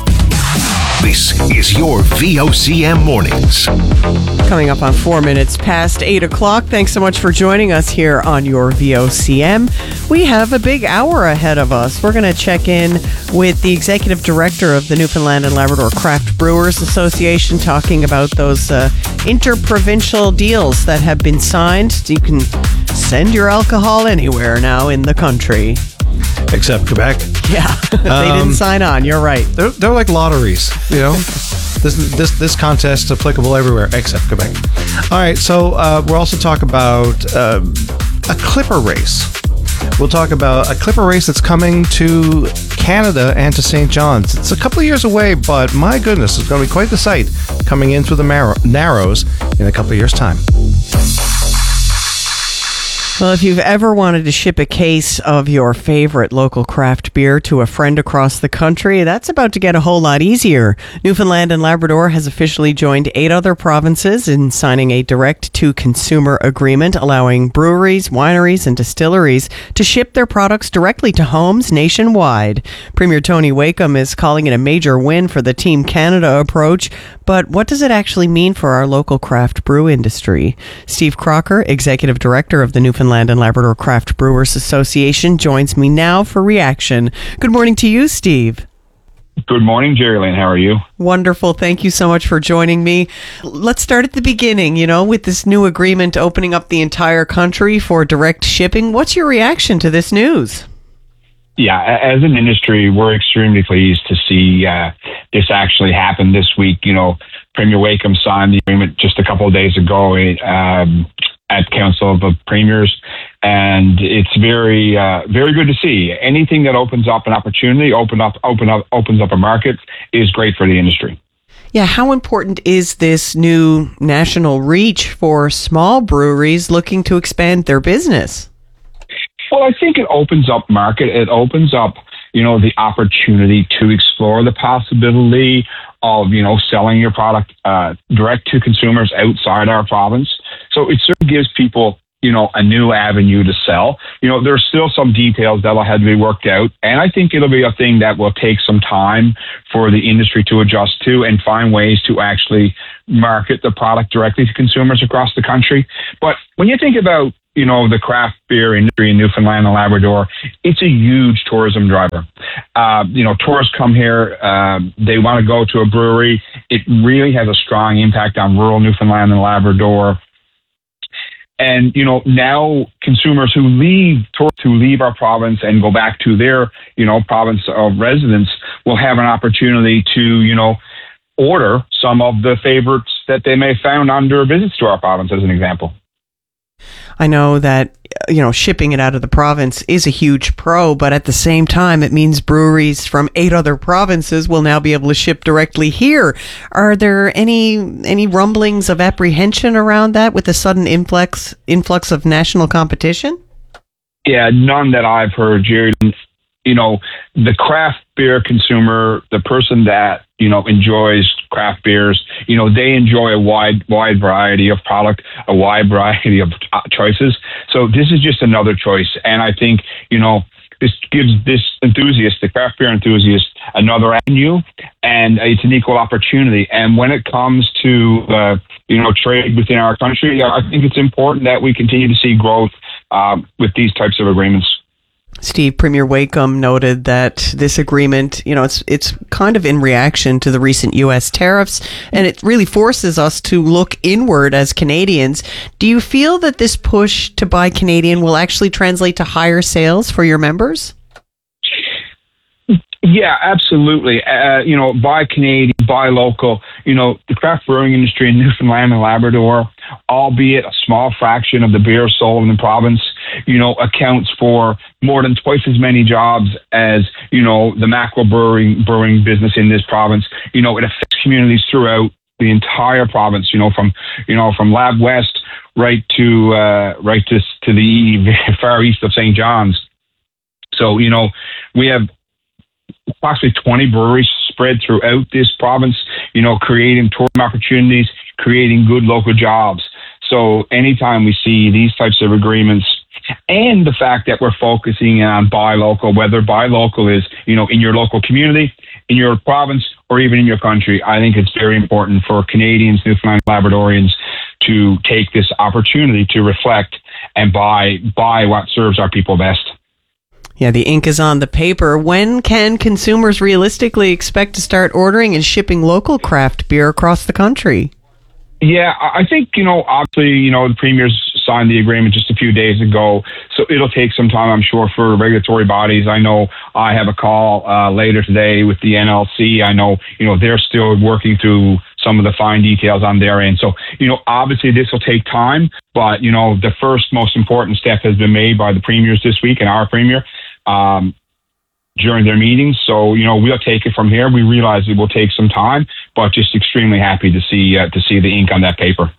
This is your V O C M Mornings. Coming up on four minutes past eight o'clock. Thanks so much for joining us here on your V O C M. We have a big hour ahead of us. We're going to check in with the executive director of the Newfoundland and Labrador Craft Brewers Association, talking about those uh, interprovincial deals that have been signed. You can send your alcohol anywhere now in the country. Except Quebec. Yeah, they um, didn't sign on. You're right. They're, they're like lotteries, you know. This this this contest is applicable everywhere except Quebec. All right, so uh, we'll also talk about uh, a Clipper race. We'll talk about a Clipper race that's coming to Canada and to Saint John's. It's a couple of years away, but my goodness, it's going to be quite the sight coming in through the Mar- Narrows in a couple of years' time. Well, if you've ever wanted to ship a case of your favorite local craft beer to a friend across the country, that's about to get a whole lot easier. Newfoundland and Labrador has officially joined eight other provinces in signing a direct-to-consumer agreement allowing breweries, wineries, and distilleries to ship their products directly to homes nationwide. Premier Tony Wakeham is calling it a major win for the Team Canada approach, but what does it actually mean for our local craft brew industry? Steve Crocker, Executive Director of the Newfoundland and Labrador Craft Brewers Association, joins me now for reaction. Good morning to you, Steve. Good morning, Jerry Lynn. How are you? Wonderful. Thank you so much for joining me. Let's start at the beginning, you know, with this new agreement opening up the entire country for direct shipping. What's your reaction to this news? Yeah, as an industry, we're extremely pleased to see uh, this actually happen this week. You know, Premier Wakeham signed the agreement just a couple of days ago um, at Council of Premiers, and it's very, uh, very good to see. Anything that opens up an opportunity, open up, open up, opens up a market, is great for the industry. Yeah, how important is this new national reach for small breweries looking to expand their business? Well, I think it opens up market. It opens up, you know, the opportunity to explore the possibility of, you know, selling your product uh, direct to consumers outside our province. So it certainly gives people you know, a new avenue to sell. You know, there's still some details that'll have to be worked out. And I think it'll be a thing that will take some time for the industry to adjust to and find ways to actually market the product directly to consumers across the country. But when you think about, you know, the craft beer industry in Newfoundland and Labrador, it's a huge tourism driver. Uh, you know, tourists come here, uh, they want to go to a brewery. It really has a strong impact on rural Newfoundland and Labrador. And, you know, now consumers who leave, tourists who leave our province and go back to their, you know, province of residence will have an opportunity to, you know, order some of the favorites that they may have found on their visits to our province, as an example. I know that, you know, shipping it out of the province is a huge pro, but at the same time, it means breweries from eight other provinces will now be able to ship directly here. Are there any any rumblings of apprehension around that with the sudden influx influx of national competition? Yeah, none that I've heard, Jerry. You know, the craft beer consumer, the person that, you know, enjoys craft beers, you know, they enjoy a wide, wide variety of product, a wide variety of uh, choices. So this is just another choice. And I think, you know, this gives this enthusiast, the craft beer enthusiast, another avenue, and it's an equal opportunity. And when it comes to, uh, you know, trade within our country, I think it's important that we continue to see growth uh, with these types of agreements. Steve, Premier Wakeham noted that this agreement, you know, it's it's kind of in reaction to the recent U S tariffs, and it really forces us to look inward as Canadians. Do you feel that this push to buy Canadian will actually translate to higher sales for your members? Yeah, absolutely. Uh, you know, buy Canadian, buy local. You know, the craft brewing industry in Newfoundland and Labrador, albeit a small fraction of the beer sold in the province, you know, accounts for more than twice as many jobs as, you know, the macro brewing brewing business in this province. You know, it affects communities throughout the entire province. You know, from you know from Lab West right to uh, right to to the far east of Saint John's. So you know, we have approximately twenty breweries spread throughout this province, you know, creating tourism opportunities, creating good local jobs. So anytime we see these types of agreements, and the fact that we're focusing on buy local, whether buy local is, you know, in your local community, in your province, or even in your country, I think it's very important for Canadians, Newfoundland Labradorians to take this opportunity to reflect and buy buy what serves our people best. Yeah, the ink is on the paper. When can consumers realistically expect to start ordering and shipping local craft beer across the country? Yeah, I think, you know, obviously, you know, the premiers signed the agreement just a few days ago, so it'll take some time, I'm sure, for regulatory bodies. I know I have a call uh, later today with the N L C. I know, you know, they're still working through some of the fine details on their end. So, you know, obviously this will take time, but, you know, the first most important step has been made by the premiers this week and our premier um, during their meetings. So, you know, we'll take it from here. We realize it will take some time, but just extremely happy to see uh, to see the ink on that paper.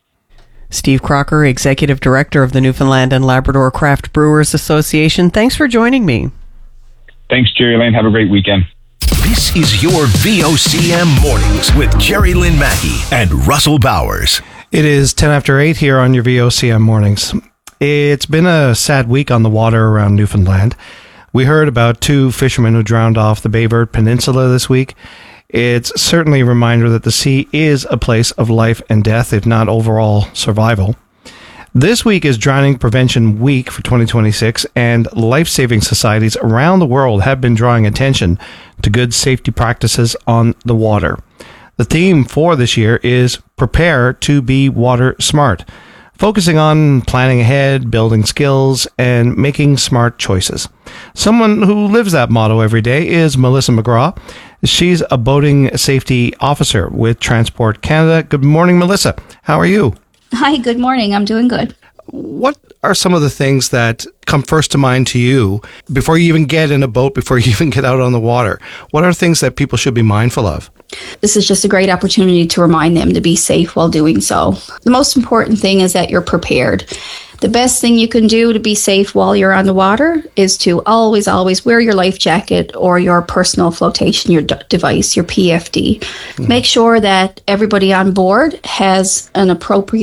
Steve Crocker, Executive Director of the Newfoundland and Labrador Craft Brewers Association. Thanks for joining me. Thanks, Jerry Lynn. Have a great weekend. This is your V O C M Mornings with Jerry Lynn Mackey and Russell Bowers. It is ten after eight here on your V O C M Mornings. It's been a sad week on the water around Newfoundland. We heard about two fishermen who drowned off the Baybird Peninsula this week. It's certainly a reminder that the sea is a place of life and death, if not overall survival. This week is Drowning Prevention Week for twenty twenty-six, and life-saving societies around the world have been drawing attention to good safety practices on the water. The theme for this year is Prepare to be Water Smart, focusing on planning ahead, building skills, and making smart choices. Someone who lives that motto every day is Melissa McGraw. She's a boating safety officer with Transport Canada. Good morning, Melissa. How are you? Hi, good morning. I'm doing good. What are some of the things that come first to mind to you before you even get in a boat, before you even get out on the water? What are things that people should be mindful of? This is just a great opportunity to remind them to be safe while doing so. The most important thing is that you're prepared. The best thing you can do to be safe while you're on the water is to always, always wear your life jacket or your personal flotation your d- device, your P F D. Mm-hmm. Make sure that everybody on board has an appropriate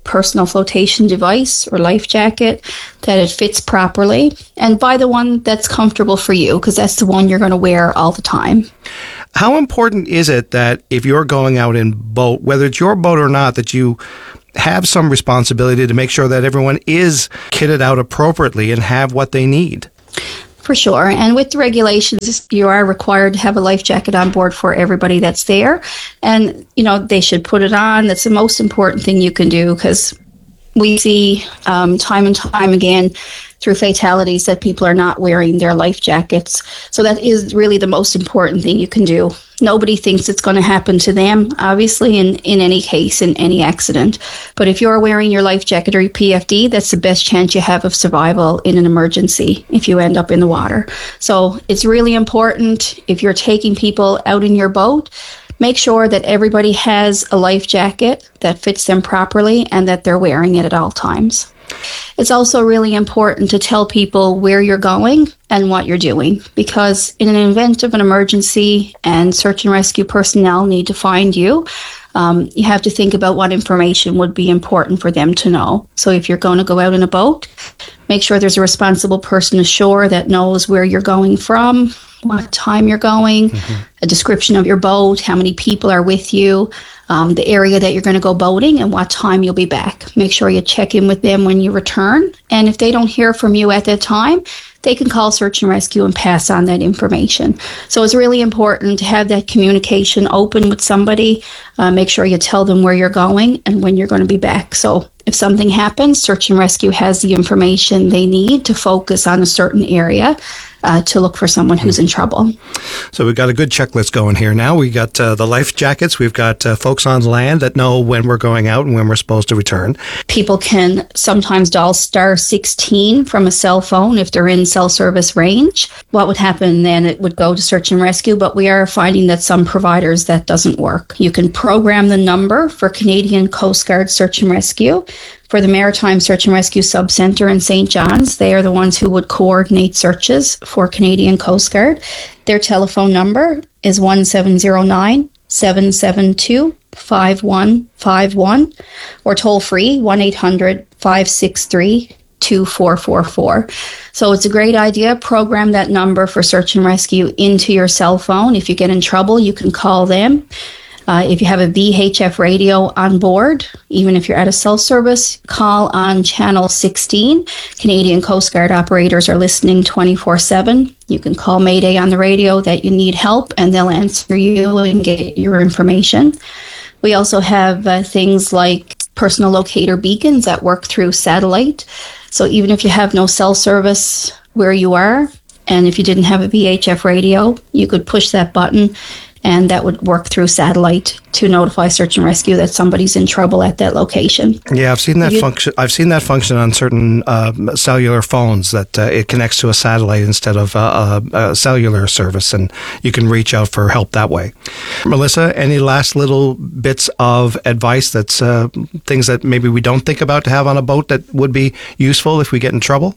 personal flotation device or life jacket, that it fits properly, and buy the one that's comfortable for you, because that's the one you're going to wear all the time. How important is it that if you're going out in boat, whether it's your boat or not, that you have some responsibility to make sure that everyone is kitted out appropriately and have what they need? For sure. And with the regulations, you are required to have a life jacket on board for everybody that's there. And, you know, they should put it on. That's the most important thing you can do, because we see um, time and time again through fatalities that people are not wearing their life jackets. So that is really the most important thing you can do. Nobody thinks it's going to happen to them, obviously, in, in any case, in any accident. But if you're wearing your life jacket or your P F D, that's the best chance you have of survival in an emergency if you end up in the water. So it's really important, if you're taking people out in your boat, make sure that everybody has a life jacket that fits them properly and that they're wearing it at all times. It's also really important to tell people where you're going and what you're doing, because in an event of an emergency and search and rescue personnel need to find you, um, you have to think about what information would be important for them to know. So if you're going to go out in a boat, make sure there's a responsible person ashore that knows where you're going from, what time you're going, mm-hmm. a description of your boat, how many people are with you, um, the area that you're going to go boating, and what time you'll be back. Make sure you check in with them when you return. And if they don't hear from you at that time, they can call search and rescue and pass on that information. So it's really important to have that communication open with somebody. Uh, make sure you tell them where you're going and when you're going to be back. So if something happens, search and rescue has the information they need to focus on a certain area uh, to look for someone who's in trouble. So we've got a good checklist going here now. We got uh, the life jackets. We've got uh, folks on land that know when we're going out and when we're supposed to return. People can sometimes dial star sixteen from a cell phone if they're in cell service range. What would happen then? It would go to search and rescue, but we are finding that some providers that doesn't work. You can program the number for Canadian Coast Guard Search and Rescue. For the Maritime Search and Rescue Subcenter in Saint John's, they are the ones who would coordinate searches for Canadian Coast Guard. Their telephone number is one seven zero nine, seven seven two, five one five one, or toll free one eight hundred, five six three, two four four four. So it's a great idea. Program that number for search and rescue into your cell phone. If you get in trouble, you can call them. Uh, if you have a V H F radio on board, even if you're at a cell service, call on channel sixteen. Canadian Coast Guard operators are listening twenty-four seven. You can call Mayday on the radio that you need help, and they'll answer you and get your information. We also have uh, things like personal locator beacons that work through satellite. So even if you have no cell service where you are, and if you didn't have a V H F radio, you could push that button, and that would work through satellite to notify search and rescue that somebody's in trouble at that location. Yeah, I've seen that You- function. I've seen that function on certain uh, cellular phones, that uh, it connects to a satellite instead of uh, a, a cellular service, and you can reach out for help that way. Melissa, any last little bits of advice that's uh, things that maybe we don't think about to have on a boat that would be useful if we get in trouble?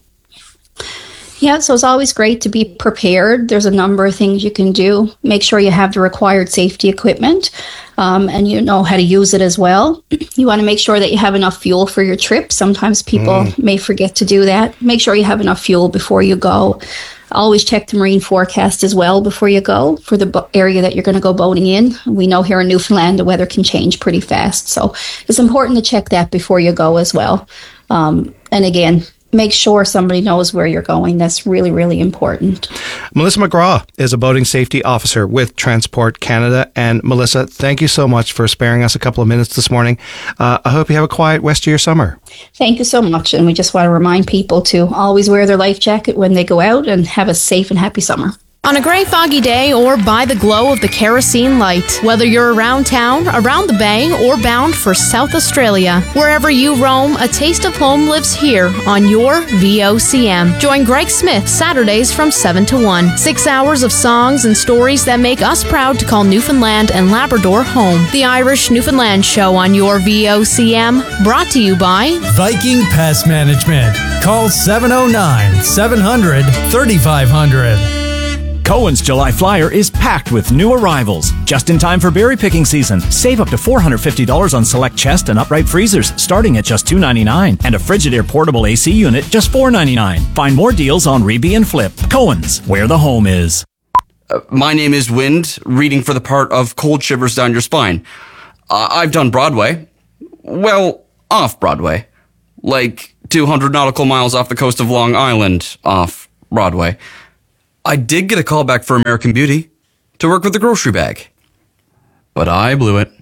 Yeah, so it's always great to be prepared. There's a number of things you can do. Make sure you have the required safety equipment, um, and you know how to use it as well. You want to make sure that you have enough fuel for your trip. Sometimes people mm. may forget to do that. Make sure you have enough fuel before you go. Always check the marine forecast as well before you go for the bo- area that you're going to go boating in. We know here in Newfoundland the weather can change pretty fast, so it's important to check that before you go as well. Um, and again, make sure somebody knows where you're going. That's really, really important. Melissa McGraw is a boating safety officer with Transport Canada. And Melissa, thank you so much for sparing us a couple of minutes this morning. Uh, I hope you have a quiet rest of your summer. Thank you so much. And we just want to remind people to always wear their life jacket when they go out, and have a safe and happy summer. On a gray foggy day or by the glow of the kerosene light, whether you're around town, around the bay, or bound for South Australia, wherever you roam, a taste of home lives here on your V O C M. Join Greg Smith Saturdays from seven to one. Six hours of songs and stories that make us proud to call Newfoundland and Labrador home. The Irish Newfoundland Show on your V O C M, brought to you by Viking Pest Management. Call seven oh nine, seven hundred, thirty-five hundred. Coast Cohen's July Flyer is packed with new arrivals. Just in time for berry picking season. Save up to four hundred fifty dollars on select chest and upright freezers, starting at just two hundred ninety-nine dollars. And a Frigidaire portable A C unit, just four hundred ninety-nine dollars. Find more deals on Reby and Flip. Cohen's, where the home is. Uh, my name is Wind, reading for the part of Cold Shivers Down Your Spine. Uh, I've done Broadway. Well, off Broadway. Like two hundred nautical miles off the coast of Long Island, off Broadway. I did get a call back for American Beauty to work with the grocery bag. But I blew it.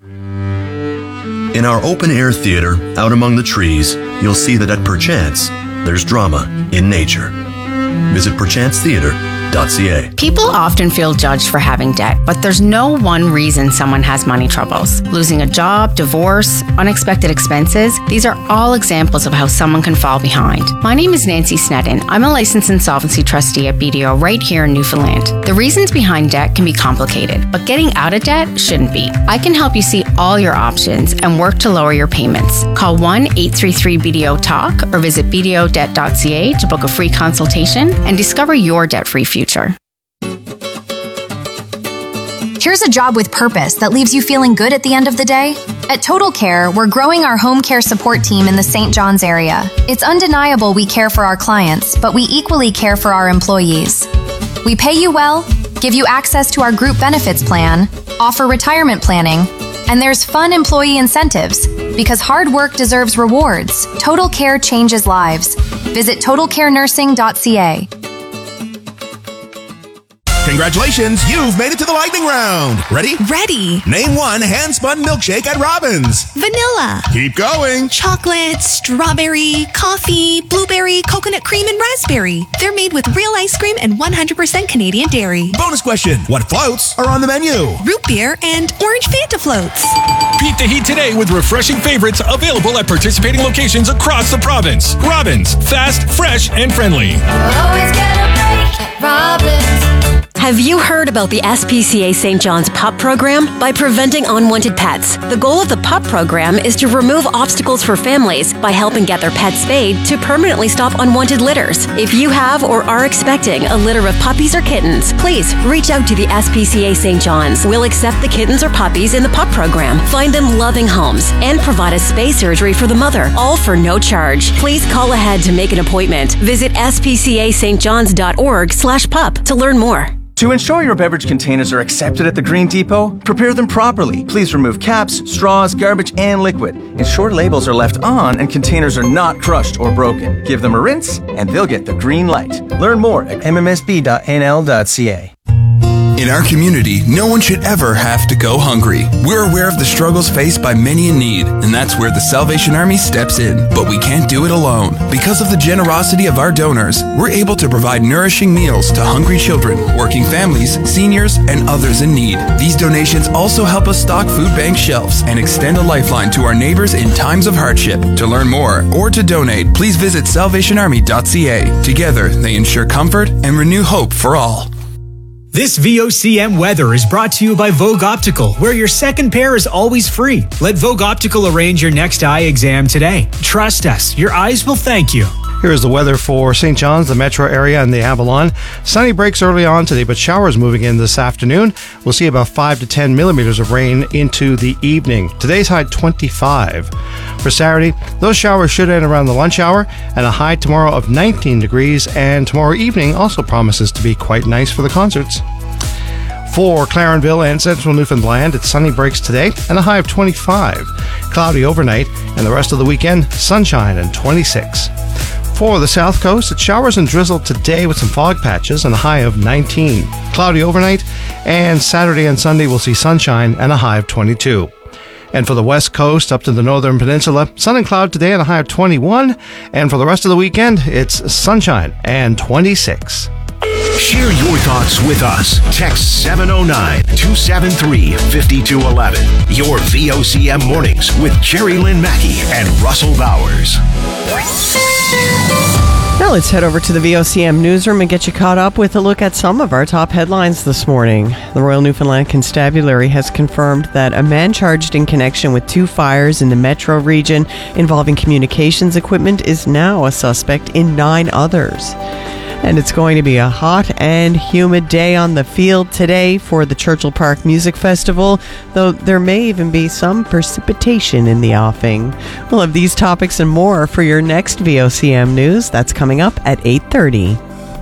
In our open-air theater, out among the trees, you'll see that at Perchance, there's drama in nature. Visit perchance theater dot c a. People often feel judged for having debt, but there's no one reason someone has money troubles. Losing a job, divorce, unexpected expenses, these are all examples of how someone can fall behind. My name is Nancy Snedden. I'm a licensed insolvency trustee at B D O right here in Newfoundland. The reasons behind debt can be complicated, but getting out of debt shouldn't be. I can help you see all your options and work to lower your payments. Call one eight three three B D O talk or visit b d o debt dot c a to book a free consultation and discover your debt-free future. Here's a job with purpose that leaves you feeling good at the end of the day. At Total Care, we're growing our home care support team in the Saint John's area. It's undeniable we care for our clients, but we equally care for our employees. We pay you well, give you access to our group benefits plan, offer retirement planning, and there's fun employee incentives. Because hard work deserves rewards, Total Care changes lives. Visit total care nursing dot c a. Congratulations, you've made it to the lightning round. Ready? Ready. Name one hand-spun milkshake at Robbins. Vanilla. Keep going. Chocolate, strawberry, coffee, blueberry, coconut cream, and raspberry. They're made with real ice cream and one hundred percent Canadian dairy. Bonus question. What floats are on the menu? Root beer and orange Fanta floats. Beat the heat today with refreshing favorites available at participating locations across the province. Robbins. Fast, fresh, and friendly. Always get a break at Robbins. Have you heard about the S P C A Saint John's PUP program? By preventing unwanted pets. The goal of the PUP program is to remove obstacles for families by helping get their pets spayed to permanently stop unwanted litters. If you have or are expecting a litter of puppies or kittens, please reach out to the S P C A Saint John's. We'll accept the kittens or puppies in the PUP program, find them loving homes, and provide a spay surgery for the mother, all for no charge. Please call ahead to make an appointment. Visit s p c a st johns dot org slash pup to learn more. To ensure your beverage containers are accepted at the Green Depot, prepare them properly. Please remove caps, straws, garbage, and liquid. Ensure labels are left on and containers are not crushed or broken. Give them a rinse, and they'll get the green light. Learn more at m m s b dot n l dot c a. In our community, no one should ever have to go hungry. We're aware of the struggles faced by many in need, and that's where the Salvation Army steps in. But we can't do it alone. Because of the generosity of our donors, we're able to provide nourishing meals to hungry children, working families, seniors, and others in need. These donations also help us stock food bank shelves and extend a lifeline to our neighbors in times of hardship. To learn more or to donate, please visit salvation army dot c a. Together, they ensure comfort and renew hope for all. This V O C M weather is brought to you by Vogue Optical, where your second pair is always free. Let Vogue Optical arrange your next eye exam today. Trust us, your eyes will thank you. Here's the weather for Saint John's, the metro area, and the Avalon. Sunny breaks early on today, but showers moving in this afternoon. We'll see about five to ten millimeters of rain into the evening. Today's high twenty-five. For Saturday, those showers should end around the lunch hour, and a high tomorrow of nineteen degrees, and tomorrow evening also promises to be quite nice for the concerts. For Clarenville and Central Newfoundland, it's sunny breaks today and a high of twenty-five. Cloudy overnight, and the rest of the weekend, sunshine and twenty-six. For the South Coast, it's showers and drizzle today with some fog patches and a high of nineteen. Cloudy overnight, and Saturday and Sunday we'll see sunshine and a high of twenty-two. And for the West Coast, up to the Northern Peninsula, sun and cloud today and a high of twenty-one. And for the rest of the weekend, it's sunshine and twenty-six. Share your thoughts with us. Text seven oh nine, two seven three, five two one one. Your V O C M Mornings with Jerry Lynn Mackey and Russell Bowers. Now let's head over to the V O C M newsroom and get you caught up with a look at some of our top headlines this morning. The Royal Newfoundland Constabulary has confirmed that a man charged in connection with two fires in the metro region involving communications equipment is now a suspect in nine others. And it's going to be a hot and humid day on the field today for the Churchill Park Music Festival, though there may even be some precipitation in the offing. We'll have these topics and more for your next V O C M News. That's coming up at eight thirty.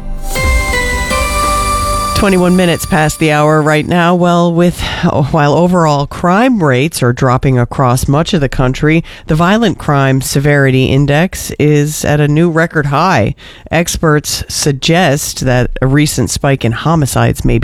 twenty-one minutes past the hour right now. Well, with while overall crime rates are dropping across much of the country, the Violent Crime Severity Index is at a new record high. Experts suggest that a recent spike in homicides may be